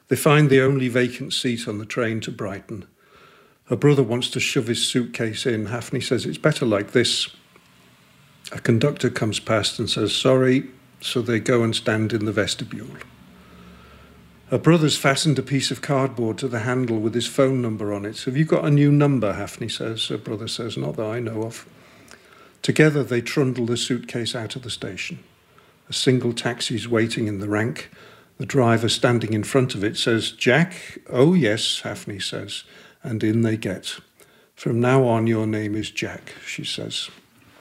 They find the only vacant seat on the train to Brighton. Her brother wants to shove his suitcase in. Hafni says, it's better like this. A conductor comes past and says, sorry, so they go and stand in the vestibule. Her brother's fastened a piece of cardboard to the handle with his phone number on it. Have you got a new number, Hafni says. Her brother says, not that I know of. Together they trundle the suitcase out of the station. A single taxi's waiting in the rank. The driver standing in front of it says, Jack? Oh yes, Hafni says, and in they get. From now on your name is Jack, she says.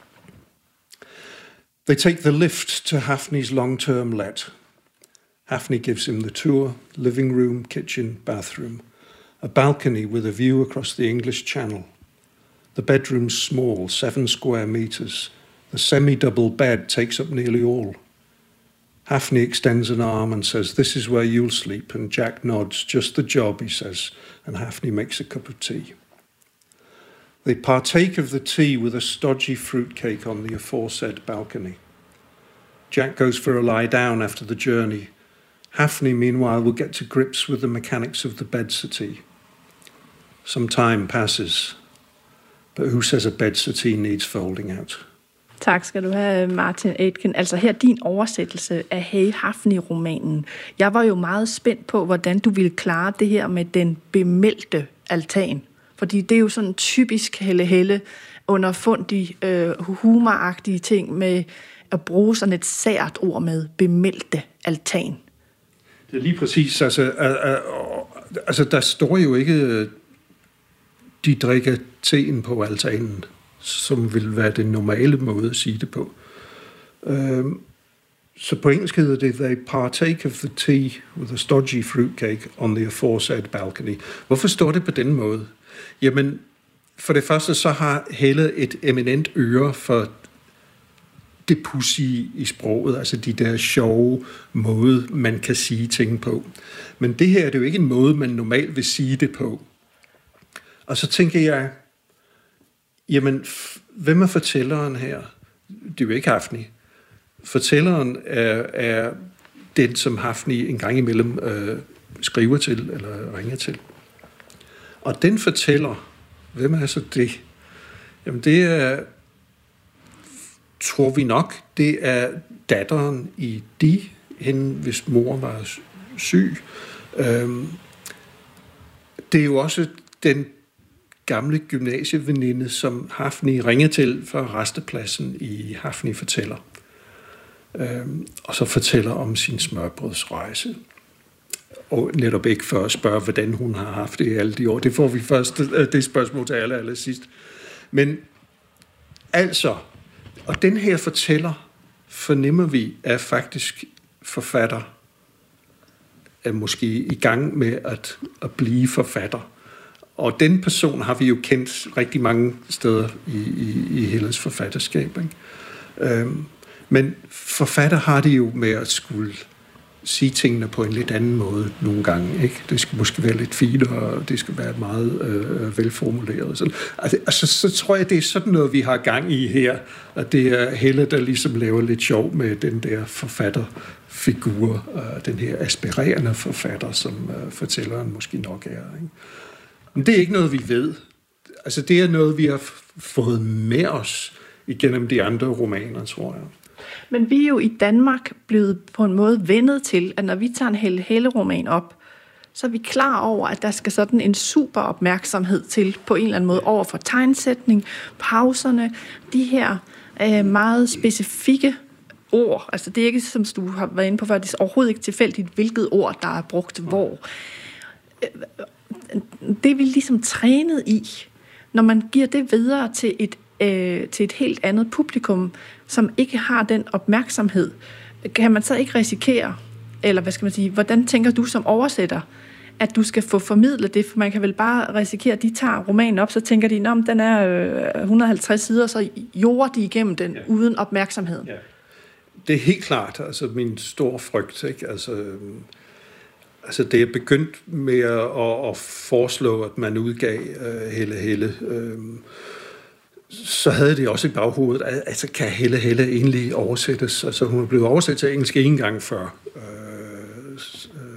They take the lift to Hafni's long-term let. Hafni gives him the tour, living room, kitchen, bathroom, a balcony with a view across the English Channel. The bedroom's small, 7 square meters. The semi-double bed takes up nearly all. Hafni extends an arm and says, this is where you'll sleep, and Jack nods, just the job, he says, and Hafni makes a cup of tea. They partake of the tea with a stodgy fruitcake on the aforesaid balcony. Jack goes for a lie down after the journey. Hafni, meanwhile, will get to grips with the mechanics of the bed settee. Some time passes, but who says a bed settee needs folding out? Tak skal du have, Martin Aitken. Altså her din oversættelse af Hey Hafni-romanen. Jeg var jo meget spændt på, hvordan du ville klare det her med den bemeldte altan. Fordi det er jo sådan typisk Helle underfundig, humoragtige ting med at bruge sådan et sært ord med bemeldte altan. Det er lige præcis. Altså der står jo ikke, de drikker teen på altanen, som vil være den normale måde at sige det på. Så på engelsk hedder det, they partake of the tea with a stodgy fruitcake on the aforesaid balcony. Hvorfor står det på den måde? Jamen, for det første så har Helle et eminent øre for det pudsige i sproget, altså de der sjove måde, man kan sige ting på. Men det her er det jo ikke en måde, man normalt vil sige det på. Og så tænker jeg, jamen, hvem er fortælleren her? Det er jo ikke Hafni. Fortælleren er den, som Hafni en gang imellem skriver til, eller ringer til. Og den fortæller, hvem er så det? Jamen, det er, tror vi nok, det er datteren i hende, hvis mor var syg. Det er jo også den gamle gymnasieveninde, som Hafni ringer til fra rastepladsen i Hafni fortæller. Og så fortæller om sin smørbrødsrejse. Og netop ikke for at spørge, hvordan hun har haft det i alle de år. Det får vi først, det spørgsmål til allersidst. Men altså, og den her fortæller, fornemmer vi, er faktisk forfatter, er måske i gang med at blive forfatter. Og den person har vi jo kendt rigtig mange steder i Helles forfatterskab. Ikke? Men forfatter har det jo med at skulle sige tingene på en lidt anden måde nogle gange. Ikke? Det skal måske være lidt finere, og det skal være meget velformuleret. Sådan. Altså, så tror jeg, det er sådan noget, vi har gang i her. Og det er Helle, der ligesom laver lidt sjov med den der forfatterfigur, den her aspirerende forfatter, som fortælleren måske nok er. Ikke? Men det er ikke noget, vi ved. Altså, det er noget, vi har fået med os igennem de andre romaner, tror jeg. Men vi er jo i Danmark blevet på en måde vendet til, at når vi tager en Helle-roman op, så er vi klar over, at der skal sådan en super opmærksomhed til på en eller anden måde over for tegnsætning, pauserne, de her meget specifikke ord. Altså det er ikke, som du har været inde på før, det er overhovedet ikke tilfældigt, hvilket ord, der er brugt hvor. Det er vi ligesom trænet i, når man giver det videre til et helt andet publikum, som ikke har den opmærksomhed, kan man så ikke risikere, eller hvad skal man sige, hvordan tænker du som oversætter, at du skal få formidlet det, for man kan vel bare risikere, at de tager romanen op, så tænker de, om den er 150 sider, så jorder de igennem den uden opmærksomhed. Ja. Det er helt klart, altså min store frygt, ikke? Altså det er begyndt med at foreslå, at man udgav Helle. Så havde det også i baghovedet, altså kan Helle egentlig oversættes? Altså hun er blevet oversat til engelsk en gang før,